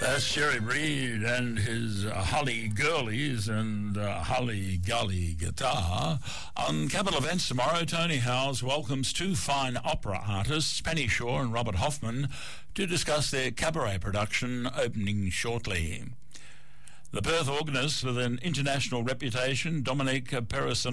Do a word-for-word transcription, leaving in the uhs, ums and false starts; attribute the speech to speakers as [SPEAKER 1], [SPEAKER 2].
[SPEAKER 1] That's Jerry Reed and his uh, Holly Girlies and uh, Holly Gully guitar. On Capital Events tomorrow, Tony Howes welcomes two fine opera artists, Penny Shaw and Robert Hoffman, to discuss their cabaret production opening shortly. The Perth organist with an international reputation, Dominique Perisson,